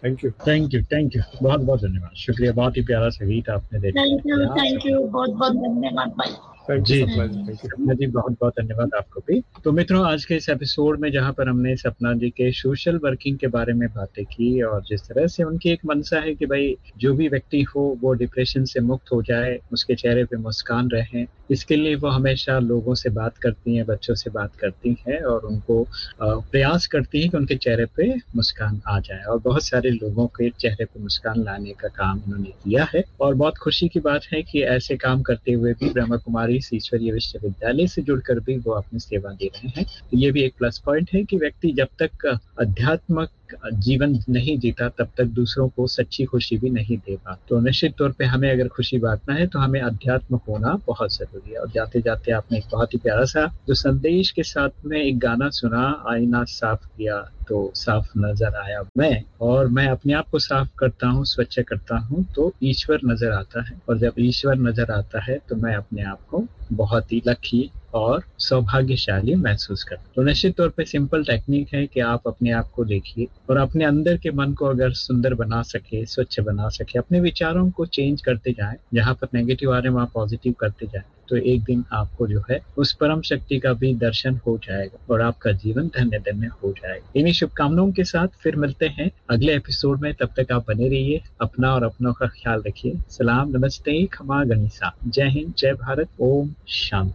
Thank you. Thank you, बहुत बहुत धन्यवाद, शुक्रिया, बहुत ही प्यारा संगीत आपने डेडिकेट किया थैंक सपना। यू, बहुत बहुत धन्यवाद भाई। थैंक यू जी जी सपना जी, जी, थैंक यू। सपना जी बहुत बहुत धन्यवाद आपको भी। तो मित्रों, आज के इस एपिसोड में जहां पर हमने सपना जी के सोशल वर्किंग के बारे में बातें की और जिस तरह से उनकी एक मंशा है कि भाई जो भी व्यक्ति हो वो डिप्रेशन से मुक्त हो जाए, उसके चेहरे पे मुस्कान रहे, इसके लिए वो हमेशा लोगों से बात करती हैं, बच्चों से बात करती हैं और उनको प्रयास करती हैं कि उनके चेहरे पे मुस्कान आ जाए, और बहुत सारे लोगों के चेहरे पे मुस्कान लाने का काम उन्होंने किया है। और बहुत खुशी की बात है कि ऐसे काम करते हुए भी ब्रह्मा कुमारी ईश्वरीय विश्वविद्यालय से जुड़कर भी वो अपनी सेवा दे रहे हैं। तो ये भी एक प्लस पॉइंट है कि व्यक्ति जब तक अध्यात्मक जीवन नहीं जीता तब तक दूसरों को सच्ची खुशी भी नहीं दे पाता। तो निश्चित तौर पे हमें अगर खुशी बांटना है तो हमें अध्यात्म होना बहुत जरूरी है। और जाते जाते आपने एक बहुत ही प्यारा सा जो संदेश के साथ में एक गाना सुना, आईना साफ किया तो साफ नजर आया मैं, और मैं अपने आप को साफ करता हूँ, स्वच्छ करता हूँ तो ईश्वर नजर आता है, और जब ईश्वर नजर आता है तो मैं अपने आप को बहुत ही लकी और सौभाग्यशाली महसूस करता हूं। तो निश्चित तौर पे सिंपल टेक्निक है कि आप अपने आप को देखिए और अपने अंदर के मन को अगर सुंदर बना सके, स्वच्छ बना सके, अपने विचारों को चेंज करते जाएं, जहां पर नेगेटिव आ रहे हैं वहां पॉजिटिव करते जाएं, तो एक दिन आपको जो है उस परम शक्ति का भी दर्शन हो जाएगा और आपका जीवन धन्य धन्य हो जाएगा। इन्हीं शुभकामनाओं के साथ फिर मिलते हैं अगले एपिसोड में। तब तक आप बने रहिए, अपना और अपनों का ख्याल रखिए। सलाम, नमस्ते, खमा गनीसा, जय हिंद, जय भारत, ओम शांति।